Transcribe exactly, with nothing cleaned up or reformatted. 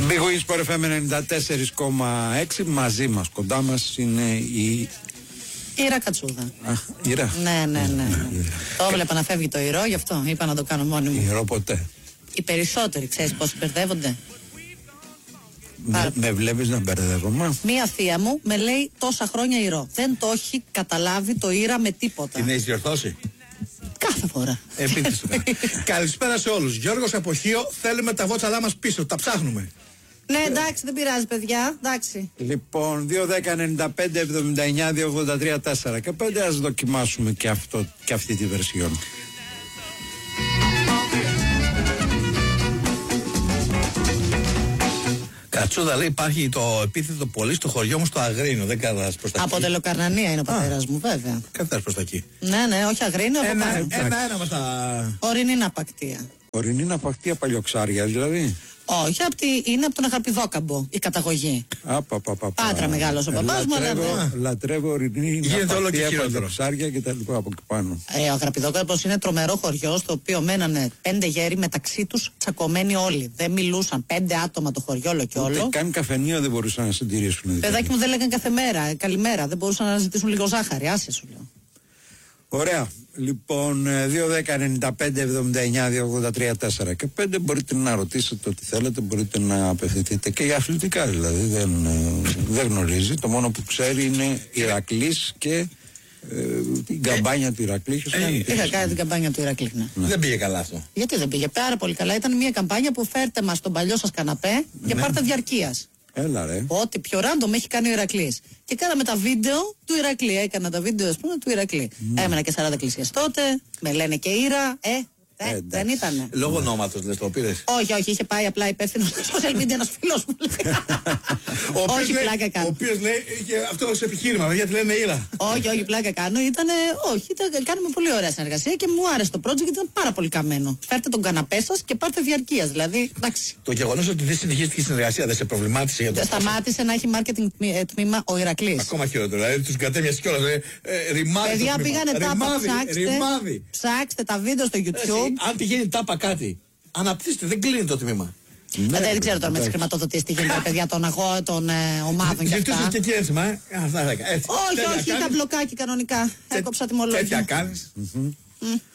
Big Wings Sport εφ εμ ενενήντα τέσσερα κόμμα έξι. Μαζί μας, κοντά μας είναι η Ήρα Κατσούδα. Α, Ήρα. Ναι, ναι, ναι. Το έβλεπα να φεύγει το Ηρώ, γι' αυτό είπα να το κάνω μόνη μου. Ηρώ ποτέ. Οι περισσότεροι, ξέρεις πώς μπερδεύονται. Με, με βλέπεις να μπερδεύομαι. Μία θεία μου με λέει τόσα χρόνια Ηρώ. Δεν το έχει καταλάβει το Ήρα με τίποτα. Την έχεις διορθώσει? Κάθε φορά. Επίτηδες το κάνω. Καλησπέρα σε όλους. Γιώργος από Χίο, θέλουμε τα βότσαλά μας πίσω. Τα ψάχνουμε. Ναι, εντάξει, δεν πειράζει, παιδιά. Εντάξει. Λοιπόν, δύο δέκα ενενήντα πέντε εβδομήντα εννιά δύο ογδόντα τρία τέσσερα και πέντε. Ας δοκιμάσουμε και, αυτό, και αυτή τη βερσιόν. Κατσούδα, λέει, υπάρχει το επίθετο πολύ στο χωριό μου στο Αγρίνο. Δεν κάθας προς τα εκεί. Από Τελοκαρνανία είναι ο πατέρας μου, βέβαια. Κάθας προς τα εκεί. Ναι, ναι, όχι Αγρίνο, από Ένα, πάνω. ένα, ένα μας τα... Ορεινή Ναπακτία. Ορεινή Ναπακτία, Παλιοξάρια δηλαδή. Όχι, απ τη, είναι από τον Αγραπηδόκαμπο η καταγωγή. Πάτρα μεγάλος ο παπάς μου, αλλά λατρεύω, δεν. λατρεύω Ορεινή Γίνεται όλο και Ναπακτία, χειρότερο. Παλιοξάρια και τα λοιπά από εκεί πάνω. Ε, ο Αγραπηδόκαμπος είναι τρομερό χωριό, στο οποίο μένανε πέντε γέροι μεταξύ τους τσακωμένοι όλοι. Δεν μιλούσαν, πέντε άτομα το χωριό όλο και όλο. Ούτε καν καφενείο δεν μπορούσαν να συντηρήσουν. Παιδάκι μου δεν λέγανε κάθε μέρα, καλημέρα. Δεν μπορούσαν να ζητήσουν λίγο ζάχαρη, άσε σου λέω. Ωραία. Λοιπόν, δύο δέκα ενενήντα πέντε εβδομήντα εννιά δύο ογδόντα τρία τέσσερα και πέντε μπορείτε να ρωτήσετε ό,τι θέλετε, μπορείτε να απευθυνθείτε και για αθλητικά δηλαδή. Δεν, δεν γνωρίζει. Το μόνο που ξέρει είναι Ηρακλής και ε, την καμπάνια του Ηρακλή. Είχα κάνει την καμπάνια του Ηρακλή. Ναι. Ναι. Δεν πήγε καλά αυτό. Γιατί δεν πήγε πάρα πολύ καλά. Ήταν μια καμπάνια που φέρτε μας τον παλιό σας καναπέ και Ναι. πάρτε διαρκείας. Έλα ρε. Ό,τι πιο random έχει κάνει ο Ηρακλής. Και κάναμε τα βίντεο του Ηρακλή. Έκανα τα βίντεο, ας πούμε, του Ηρακλή. Mm. Έμενα και σαράντα εκκλησίες τότε. Με λένε και Ήρα. Ε, ε, Ε, δεν ήτανε. Λόγω ονόματος, λες, το πήρες? Όχι, όχι, είχε πάει απλά υπεύθυνο στο social media ένας φίλος μου. Ο οποίος Όχι, λέει- πλάκα Ο κάνω. οποίος λέει, είχε αυτό ως επιχείρημα, γιατί λένε Ήρα. Όχι, όχι, πλάκα κάνω. Ήτανε, όχι, ήταν, κάνουμε πολύ ωραία συνεργασία και μου άρεσε το project γιατί ήταν πάρα πολύ καμένο. Φέρτε τον καναπέ σας και πάρτε διαρκείας. Δηλαδή, εντάξει. Το γεγονός ότι δεν συνεχίστηκε η συνεργασία δεν σε προβλημάτισε για το Σταμάτησε να έχει marketing τμή- ε, τμήμα ο Ηρακλής. Ακόμα χειρότερο. Δηλαδή τους κατέμοιασε κιόλας. Ε, ε, ρημάδι. το Παιδιά, τμήμα. πήγανε τάπα, Ρημάδι, ψάξτε, ρημάδι. ψάξτε τα βίντεο στο Εσύ, YouTube. αν πηγαίνει τάπα κάτι, αναπτύσσεται, δεν κλείνει το τμήμα. Ε, δεν ξέρω τώρα με τις χρηματοδοτήσεις τι γίνεται, παιδιά, των, αγώ, των ε, ομάδων και Ζητούσες αυτά. και εκεί ένσημα, ε. Αυτά θα έκανα. Έτσι. Όχι, Τέτοια όχι, κάνεις. είχα μπλοκάκι κανονικά. Τε- Έκοψα Τέτοια τιμολόγια. κάνεις. Μμ.